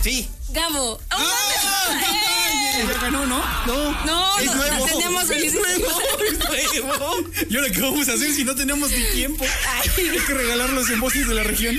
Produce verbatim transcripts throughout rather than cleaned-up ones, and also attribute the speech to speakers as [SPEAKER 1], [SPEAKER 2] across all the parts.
[SPEAKER 1] Sí.
[SPEAKER 2] Gabo. ¡Oh,
[SPEAKER 1] ¡Ah! Ya ganó, ¿no? No.
[SPEAKER 2] No,
[SPEAKER 1] es
[SPEAKER 2] no,
[SPEAKER 1] nuevo.
[SPEAKER 2] tenemos
[SPEAKER 1] es nuevo. Es nuevo. ¿Y ahora qué vamos a hacer si no tenemos ni tiempo? Hay que regalar los emojis de la región.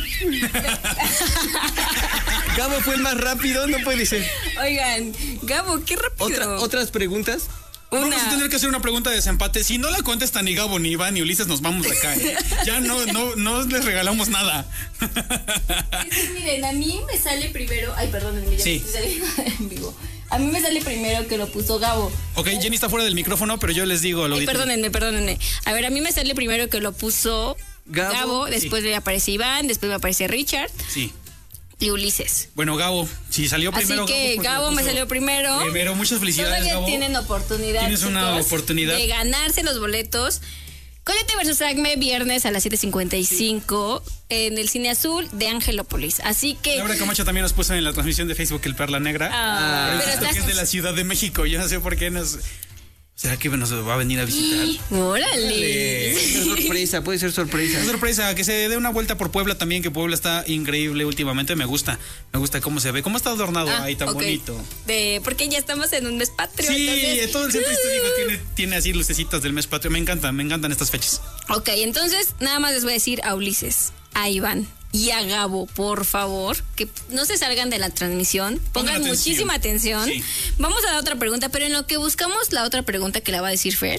[SPEAKER 3] Gabo fue el más rápido, no puede ser.
[SPEAKER 2] Oigan, Gabo, qué rápido.
[SPEAKER 3] ¿Otra, ¿Otras preguntas?
[SPEAKER 2] Una.
[SPEAKER 1] Vamos a tener que hacer una pregunta de desempate. Si no la contestan ni Gabo, ni Iván, ni Ulises, nos vamos de acá. ¿eh? Ya no, no, no les regalamos nada.
[SPEAKER 2] Es que miren, a mí me sale primero. Ay, perdónenme, ya
[SPEAKER 1] Sí.
[SPEAKER 2] me estoy saliendo en vivo. A mí me sale primero que lo puso Gabo.
[SPEAKER 1] Ok, Jenny está fuera del micrófono, pero yo les digo lo
[SPEAKER 2] Ay,
[SPEAKER 1] dicho.
[SPEAKER 2] perdónenme, perdónenme. A ver, a mí me sale primero que lo puso
[SPEAKER 3] Gabo,
[SPEAKER 2] Gabo, después
[SPEAKER 1] sí.
[SPEAKER 2] me aparece Iván, después me aparece Richard
[SPEAKER 1] Sí.
[SPEAKER 2] y Ulises.
[SPEAKER 1] Bueno, Gabo, si salió primero.
[SPEAKER 2] Así que
[SPEAKER 1] Gabo,
[SPEAKER 2] Gabo me salió primero.
[SPEAKER 1] Primero, muchas felicidades,
[SPEAKER 2] Todavía
[SPEAKER 1] Gabo.
[SPEAKER 2] tienen oportunidad.
[SPEAKER 1] Tienes una
[SPEAKER 2] chicos,
[SPEAKER 1] oportunidad.
[SPEAKER 2] de ganarse los boletos. Colete versus Acme, viernes a las siete cincuenta y cinco en el Cine Azul de Angelópolis. Así que.
[SPEAKER 1] Laura Camacho también nos puso en la transmisión de Facebook el Perla Negra.
[SPEAKER 2] Ah,
[SPEAKER 1] Pero
[SPEAKER 2] pero
[SPEAKER 1] esto
[SPEAKER 2] estás-
[SPEAKER 1] que es de la Ciudad de México. Yo no sé por qué nos. ¿Será que nos va a venir a visitar?
[SPEAKER 2] ¡Órale!
[SPEAKER 3] Puede ser sorpresa, puede ser sorpresa.
[SPEAKER 1] Qué sorpresa, que se dé una vuelta por Puebla también, que Puebla está increíble últimamente. Me gusta, me gusta cómo se ve, cómo está adornado
[SPEAKER 2] Ah,
[SPEAKER 1] ahí tan
[SPEAKER 2] ok.
[SPEAKER 1] bonito.
[SPEAKER 2] De, porque ya estamos en un mes patrio.
[SPEAKER 1] Sí,
[SPEAKER 2] entonces-
[SPEAKER 1] todo el centro histórico tiene, tiene así lucecitas del mes patrio. Me encantan, me encantan estas fechas.
[SPEAKER 2] Ok, entonces nada más les voy a decir a Ulises, a Iván y a Gabo, por favor, que no se salgan de la transmisión, pongan
[SPEAKER 1] atención.
[SPEAKER 2] muchísima atención.
[SPEAKER 1] Sí.
[SPEAKER 2] Vamos a la otra pregunta, pero en lo que buscamos la otra pregunta que la va a decir Fer.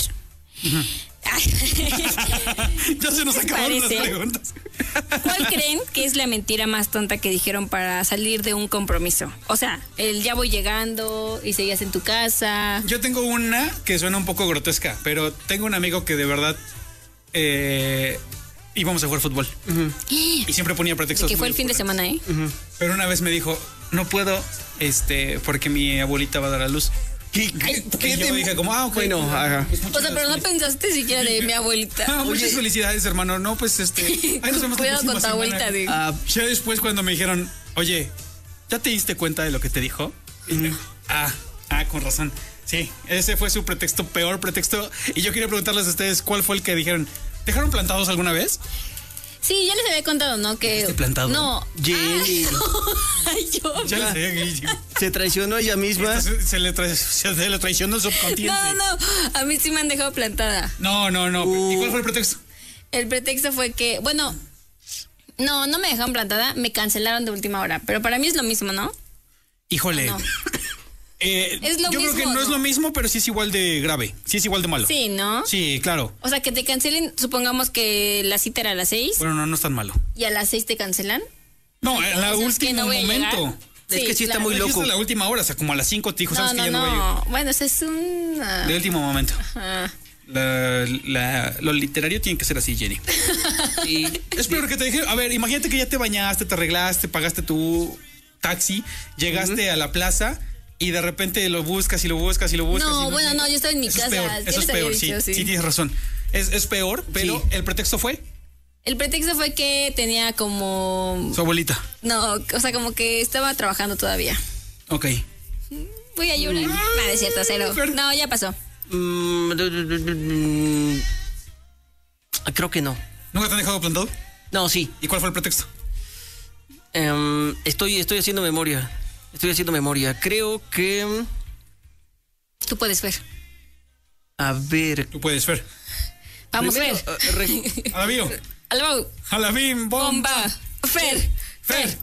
[SPEAKER 1] Ya se nos
[SPEAKER 2] ¿Qué les
[SPEAKER 1] acabaron las
[SPEAKER 2] parece?
[SPEAKER 1] preguntas.
[SPEAKER 2] ¿Cuál creen que es la mentira más tonta que dijeron para salir de un compromiso? O sea, el ya voy llegando y seguías en tu casa.
[SPEAKER 1] Yo tengo una que suena un poco grotesca, pero tengo un amigo que de verdad eh, íbamos a jugar fútbol. Y siempre ponía pretextos.
[SPEAKER 2] Que fue
[SPEAKER 1] muy
[SPEAKER 2] el fin de
[SPEAKER 1] fuertes.
[SPEAKER 2] semana, ¿eh?
[SPEAKER 1] Pero una vez me dijo, no puedo, este, porque mi abuelita va a dar a luz.
[SPEAKER 3] ¿Qué,
[SPEAKER 2] Ay,
[SPEAKER 3] qué- qué
[SPEAKER 1] Y yo
[SPEAKER 3] te-
[SPEAKER 1] dije como, ah, ok.
[SPEAKER 3] Bueno,
[SPEAKER 1] pues,
[SPEAKER 3] ajá.
[SPEAKER 1] pues, muchas
[SPEAKER 2] O sea, pero no
[SPEAKER 1] gracias.
[SPEAKER 2] pensaste siquiera de mi abuelita.
[SPEAKER 1] Ah, muchas felicidades, hermano. No, pues este. Ahí nos vemos la
[SPEAKER 2] Cuidado
[SPEAKER 1] próxima
[SPEAKER 2] con tu
[SPEAKER 1] semana.
[SPEAKER 2] abuelita, digo.
[SPEAKER 3] Ah,
[SPEAKER 1] Ya después, cuando me dijeron, oye, ¿ya te diste cuenta de lo que te dijo? Y dije, ah, ah, con razón. Sí, ese fue su pretexto, peor pretexto. Y yo quería preguntarles a ustedes cuál fue el que dijeron. ¿Dejaron plantados alguna vez?
[SPEAKER 2] Sí, ya les había contado, ¿no? Que.
[SPEAKER 1] ¿Dejaste plantado?
[SPEAKER 2] No.
[SPEAKER 3] Jenny.
[SPEAKER 2] Ay, yo.
[SPEAKER 1] Ya les sé.
[SPEAKER 3] se traicionó ella misma.
[SPEAKER 1] Se, se le tra- se le traicionó el subconsciente.
[SPEAKER 2] No, no, a mí sí me han dejado plantada.
[SPEAKER 1] No, no, no.
[SPEAKER 3] Uh.
[SPEAKER 1] ¿Y cuál fue el pretexto?
[SPEAKER 2] El pretexto fue que, bueno, no, no me dejaron plantada, me cancelaron de última hora. Pero para mí es lo mismo, ¿no?
[SPEAKER 1] Híjole.
[SPEAKER 2] No.
[SPEAKER 1] Eh,
[SPEAKER 2] Es lo
[SPEAKER 1] yo creo
[SPEAKER 2] mismo,
[SPEAKER 1] que no, es
[SPEAKER 2] ¿no?
[SPEAKER 1] lo mismo, pero sí es igual de grave. Sí es igual de malo.
[SPEAKER 2] Sí, ¿no?
[SPEAKER 1] Sí, claro.
[SPEAKER 2] O sea, que te cancelen, supongamos que la cita era a las seis
[SPEAKER 1] Bueno, no, no es tan malo.
[SPEAKER 2] y a las seis te cancelan.
[SPEAKER 1] No, en la
[SPEAKER 2] Entonces, ¿qué,
[SPEAKER 1] última
[SPEAKER 2] no voy a
[SPEAKER 1] momento.
[SPEAKER 2] llegar?
[SPEAKER 3] Es que sí está
[SPEAKER 2] claro.
[SPEAKER 3] muy loco.
[SPEAKER 1] Dijiste la última hora, o sea, como a las cinco te dijo,
[SPEAKER 2] No,
[SPEAKER 1] sabes
[SPEAKER 2] no,
[SPEAKER 1] que ya no voy a llegar.
[SPEAKER 2] no. Bueno, eso es un...
[SPEAKER 1] De último momento.
[SPEAKER 2] ah.
[SPEAKER 1] La, la- lo literario tiene que ser así, Jenny.
[SPEAKER 3] Y
[SPEAKER 1] Es peor que te dije, a ver, imagínate que ya te bañaste, te arreglaste, pagaste tu taxi, llegaste a la plaza y de repente lo buscas y lo buscas y lo buscas.
[SPEAKER 2] No,
[SPEAKER 1] y
[SPEAKER 2] bueno, no, yo estaba en mi
[SPEAKER 1] eso
[SPEAKER 2] casa.
[SPEAKER 1] Es peor,
[SPEAKER 2] ya
[SPEAKER 1] eso es
[SPEAKER 2] les había
[SPEAKER 1] peor, sí,
[SPEAKER 2] dicho,
[SPEAKER 1] sí,
[SPEAKER 2] sí.
[SPEAKER 1] tienes razón. Es, es peor, pero
[SPEAKER 3] Sí.
[SPEAKER 1] el pretexto fue
[SPEAKER 2] El pretexto fue que tenía como...
[SPEAKER 1] su abuelita.
[SPEAKER 2] No, o sea, como que estaba trabajando todavía.
[SPEAKER 1] Ok.
[SPEAKER 2] Voy a llorar. Nada, es cierto, cero. No, ya pasó.
[SPEAKER 3] mm, du- du- du- du- mm, creo que no.
[SPEAKER 1] ¿Nunca te han dejado plantado?
[SPEAKER 3] No, sí.
[SPEAKER 1] ¿Y cuál fue el pretexto?
[SPEAKER 3] Em, estoy, estoy haciendo memoria. Estoy haciendo memoria. Creo que.
[SPEAKER 2] Tú puedes ver.
[SPEAKER 3] A ver.
[SPEAKER 1] Tú puedes ver.
[SPEAKER 2] Vamos,
[SPEAKER 3] primero,
[SPEAKER 2] Fer.
[SPEAKER 3] eh, re-
[SPEAKER 1] Alabío.
[SPEAKER 2] Aló,
[SPEAKER 1] Jalabim, bomba.
[SPEAKER 2] bomba. Fer.
[SPEAKER 1] Fer.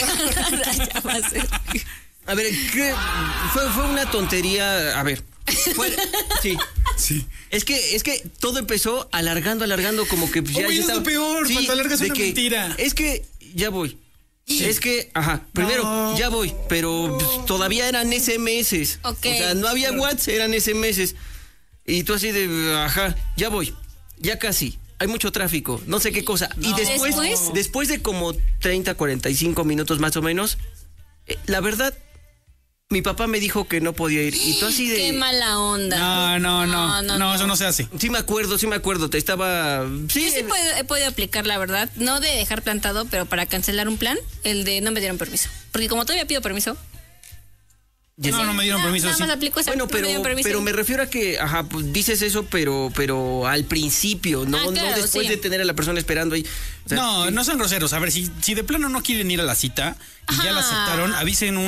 [SPEAKER 2] Ya va a ser.
[SPEAKER 3] a ver, ¿qué? Fue, fue una tontería. A ver. Fue- sí.
[SPEAKER 1] Sí.
[SPEAKER 3] Es que, es que todo empezó alargando, alargando, como que pues, ya,
[SPEAKER 1] Oye,
[SPEAKER 3] ya
[SPEAKER 1] es lo
[SPEAKER 3] estaba-
[SPEAKER 1] peor, cuando alargas
[SPEAKER 3] de
[SPEAKER 1] una
[SPEAKER 3] que,
[SPEAKER 1] mentira.
[SPEAKER 3] Es que ya voy. Es que, ajá, primero,
[SPEAKER 1] No.
[SPEAKER 3] ya voy, pero pues, todavía eran S M S.
[SPEAKER 2] Ok.
[SPEAKER 3] O sea, no había WhatsApp, eran S M S. Y tú así de, ajá, ya voy, ya casi. Hay mucho tráfico, no sé qué cosa. Y después,
[SPEAKER 2] ¿Después?
[SPEAKER 3] después de como treinta, cuarenta y cinco minutos más o menos, eh, la verdad, mi papá me dijo que no podía ir. Y tú así de...
[SPEAKER 2] Qué mala onda.
[SPEAKER 1] No, no, no. No, eso no se hace.
[SPEAKER 3] Sí me acuerdo, sí me acuerdo, te estaba... Sí,
[SPEAKER 2] Yo sí puedo- he podido aplicar, la verdad, no de dejar plantado, pero para cancelar un plan, el de no me dieron permiso. Porque como todavía pido permiso,
[SPEAKER 3] ya
[SPEAKER 1] No,
[SPEAKER 3] sé.
[SPEAKER 1] no me dieron
[SPEAKER 2] nada-
[SPEAKER 1] permiso.
[SPEAKER 2] Nada
[SPEAKER 1] sí.
[SPEAKER 2] más aplico eso.
[SPEAKER 3] Bueno,
[SPEAKER 2] no me
[SPEAKER 3] pero,
[SPEAKER 2] dieron permiso.
[SPEAKER 3] pero me refiero a que, ajá, pues dices eso, pero, pero al principio, no,
[SPEAKER 2] Ah, claro,
[SPEAKER 3] no después
[SPEAKER 2] sí.
[SPEAKER 3] de tener a la persona esperando ahí. O sea,
[SPEAKER 1] No,
[SPEAKER 3] sí.
[SPEAKER 1] no son groseros. A ver, si, si de plano no quieren ir a la cita y ya la
[SPEAKER 2] Ajá.
[SPEAKER 1] aceptaron, avisen un